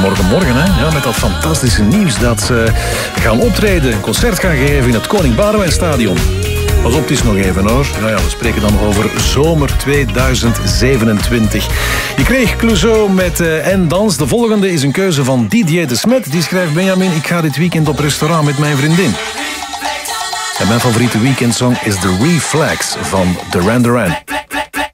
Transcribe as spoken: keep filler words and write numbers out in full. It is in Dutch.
morgen morgen, hè? Ja, met dat fantastische nieuws dat ze gaan optreden, een concert gaan geven in het Koning Boudewijnstadion. Pas op, het is nog even hoor. Ja, ja, we spreken dan over zomer tweeduizend zevenentwintig. Je kreeg Clouseau met uh, En Dans. De volgende is een keuze van Didier de Smet. Die schrijft: Benjamin, ik ga dit weekend op restaurant met mijn vriendin. En mijn favoriete weekendsong is The Reflex van Duran Duran.